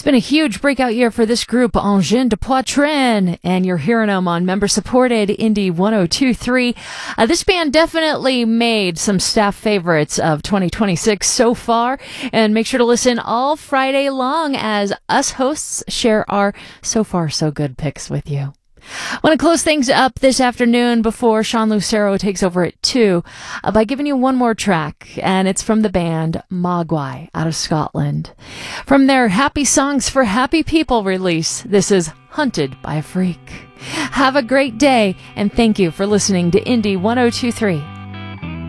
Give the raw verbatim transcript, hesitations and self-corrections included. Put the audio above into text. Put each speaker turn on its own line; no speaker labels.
been a huge breakout year for this group, Engins de Poitrine, and you're hearing them on member-supported Indie one oh two point three. Uh, this band definitely made some staff favorites of twenty twenty-six so far, and make sure to listen all Friday long as us hosts share our so far so good picks with you. I want to close things up this afternoon before Sean Lucero takes over at two uh, by giving you one more track, and it's from the band Mogwai out of Scotland. From their Happy Songs for Happy People release, this is Hunted by a Freak. Have a great day, and thank you for listening to Indie one oh two point three.